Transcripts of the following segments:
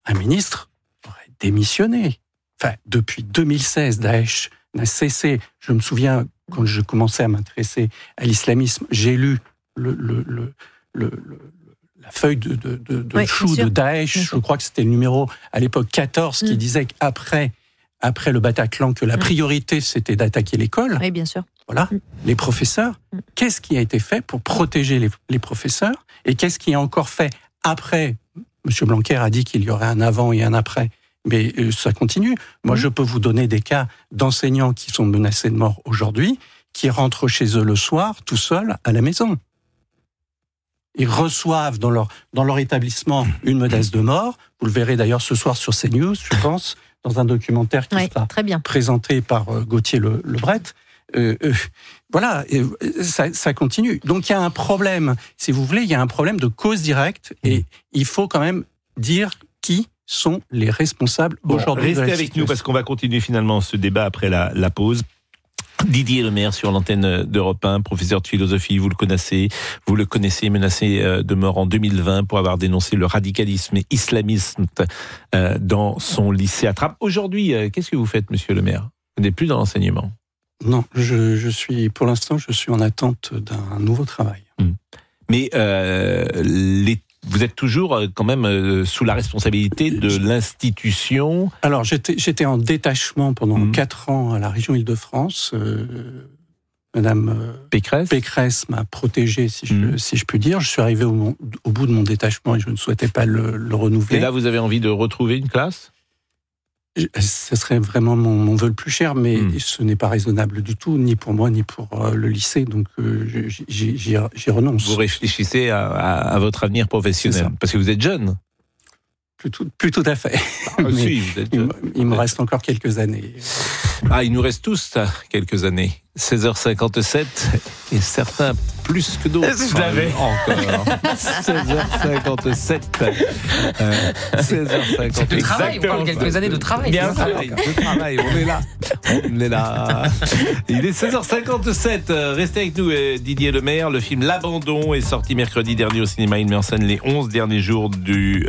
un ministre aurait démissionné. Enfin, depuis 2016, Daesh n'a cessé. Je me souviens, quand je commençais à m'intéresser à l'islamisme, j'ai lu la feuille de chou de Daesh. Je crois que c'était le numéro, à l'époque, 14, qui disait qu'après le Bataclan, que la priorité, c'était d'attaquer l'école. Oui, bien sûr. Voilà, les professeurs. Qu'est-ce qui a été fait pour protéger les professeurs? Et qu'est-ce qui est encore fait après? M. Blanquer a dit qu'il y aurait un avant et un après. Mais ça continue. Moi, je peux vous donner des cas d'enseignants qui sont menacés de mort aujourd'hui, qui rentrent chez eux le soir, tout seuls, à la maison. Ils reçoivent dans leur établissement une menace de mort. Vous le verrez d'ailleurs ce soir sur CNews, je pense, dans un documentaire qui sera présenté par Gauthier Lebret. Voilà, ça continue. Donc il y a un problème, si vous voulez, il y a un problème de cause directe et il faut quand même dire qui sont les responsables aujourd'hui. Restez avec nous parce qu'on va continuer finalement ce débat après la pause. Didier Lemaire sur l'antenne d'Europe 1, professeur de philosophie, vous le connaissez, menacé de mort en 2020 pour avoir dénoncé le radicalisme islamiste dans son lycée à Trappes. Aujourd'hui, qu'est-ce que vous faites, monsieur Lemaire? Vous n'êtes plus dans l'enseignement? Non, pour l'instant, je suis en attente d'un nouveau travail. Mais vous êtes toujours quand même sous la responsabilité de l'institution. Alors, j'étais en détachement pendant 4 ans à la région Île-de-France. Madame Pécresse m'a protégé, si je puis dire. Je suis arrivé au bout de mon détachement et je ne souhaitais pas le renouveler. Et là, vous avez envie de retrouver une classe ? Ce serait vraiment mon vœu le plus cher, mais ce n'est pas raisonnable du tout, ni pour moi, ni pour le lycée, donc j'y renonce. Vous réfléchissez à votre avenir professionnel, parce que vous êtes jeune. Plus tout à fait. Si, vous êtes jeune. Il me reste encore quelques années. Il nous reste tous quelques années. 16h57, et certains plus que d'autres. Je l'avais. Encore. 16h57. 16h57. C'est du travail, on parle de quelques années de travail. Bien de travail, on est là. Il est 16h57. Restez avec nous, Didier Lemaire. Le film L'Abandon est sorti mercredi dernier au cinéma. Il met en scène les 11 derniers jours les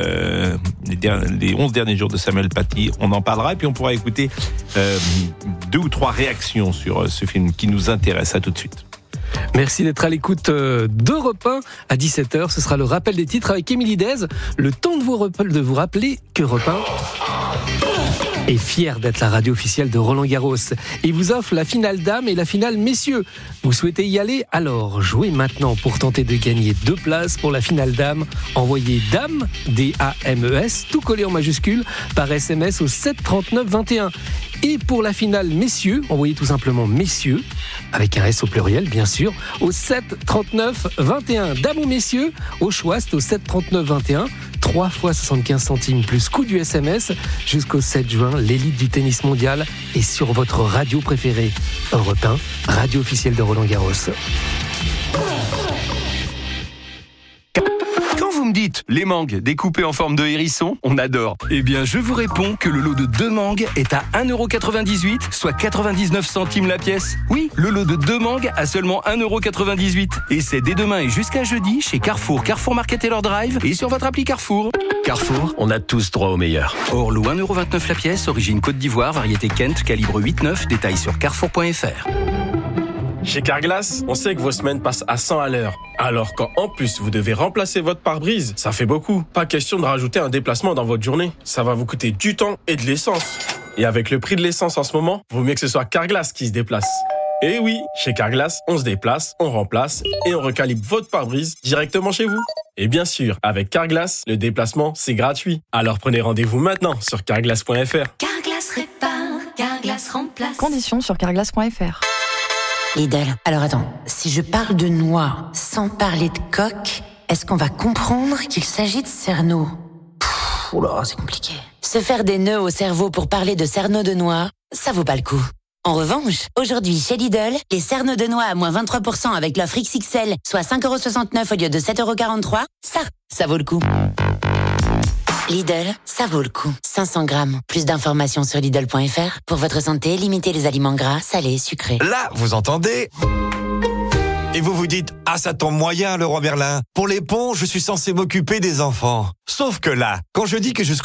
11 derniers jours de Samuel Paty. On en parlera et puis on pourra écouter 2 ou 3 réactions sur ce film qui nous intéresse. À tout de suite. Merci d'être à l'écoute d'Europe 1 à 17h. Ce sera le rappel des titres avec Émilie Dez. Le temps de vous rappeler qu'Europe 1 est fier d'être la radio officielle de Roland Garros et vous offre la finale dames et la finale messieurs. Vous souhaitez y aller? Alors jouez maintenant pour tenter de gagner 2 places pour la finale dames. Envoyez DAMES, D-A-M-E-S, tout collé en majuscule, par SMS au 7 39 21. Et pour la finale messieurs, envoyez tout simplement messieurs, avec un S au pluriel bien sûr, au 7 39 21. Dames ou messieurs, au choix c'est au 7 39 21. 3 fois 75 centimes plus coût du SMS. Jusqu'au 7 juin, l'élite du tennis mondial est sur votre radio préférée. Europe 1, radio officielle de Roland Garros. Quand vous me dites les mangues découpées en forme de hérisson, on adore. Eh bien, je vous réponds que le lot de 2 mangues est à 1,98€, soit 99 centimes la pièce. Oui, le lot de 2 mangues à seulement 1,98€. Et c'est dès demain et jusqu'à jeudi chez Carrefour, Carrefour Market Taylor Drive et sur votre appli Carrefour. Carrefour, on a tous droit au meilleur. Orlo 1,29€ la pièce, origine Côte d'Ivoire, variété Kent, calibre 8-9, détails sur carrefour.fr. Chez Carglass, on sait que vos semaines passent à 100 à l'heure. Alors quand en plus vous devez remplacer votre pare-brise, ça fait beaucoup. Pas question de rajouter un déplacement dans votre journée. Ça va vous coûter du temps et de l'essence. Et avec le prix de l'essence en ce moment, vaut mieux que ce soit Carglass qui se déplace. Et oui, chez Carglass, on se déplace, on remplace et on recalibre votre pare-brise directement chez vous. Et bien sûr, avec Carglass, le déplacement, c'est gratuit. Alors prenez rendez-vous maintenant sur carglass.fr. Carglass répare, Carglass remplace. Conditions sur carglass.fr. Lidl. Alors attends, si je parle de noix sans parler de coque, est-ce qu'on va comprendre qu'il s'agit de cerneau? Oh là, c'est compliqué. Se faire des nœuds au cerveau pour parler de cerneau de noix, ça vaut pas le coup. En revanche, aujourd'hui chez Lidl, les cerneaux de noix à moins 23% avec l'offre XXL, soit 5,69€ au lieu de 7,43€, ça vaut le coup. Lidl, ça vaut le coup. 500 grammes. Plus d'informations sur Lidl.fr. Pour votre santé, limitez les aliments gras, salés, sucrés. Là, vous entendez? Et vous vous dites, ça tombe moyen, Leroy Merlin. Pour les ponts, je suis censé m'occuper des enfants. Sauf que là, quand je dis que jusqu'au